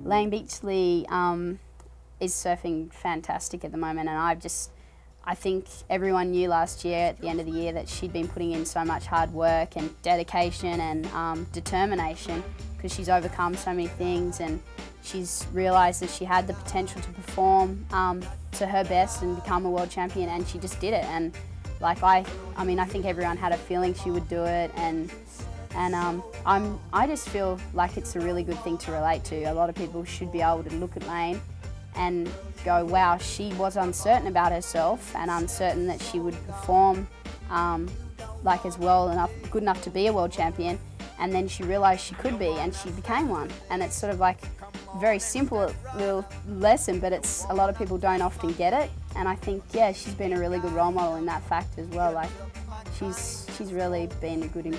Lane Beachley is surfing fantastic at the moment, and I think everyone knew last year at the end of the year that she'd been putting in so much hard work and dedication and determination, because she's overcome so many things and she's realised that she had the potential to perform to her best and become a world champion, and she just did it. And like I think everyone had a feeling she would do it, and I just feel like it's a really good thing to relate to. A lot of people should be able to look at Lane and go, wow, she was uncertain about herself and uncertain that she would perform like as well enough, good enough to be a world champion, and then she realised she could be, and she became one. And it's sort of like a very simple little lesson, but a lot of people don't often get it. And I think, yeah, she's been a really good role model in that fact as well. Like she's really been a good